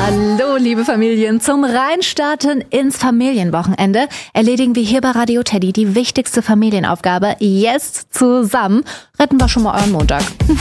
Hallo, liebe Familien. Zum Reinstarten ins Familienwochenende erledigen wir hier bei Radio Teddy die wichtigste Familienaufgabe. Yes, zusammen retten wir schon mal euren Montag.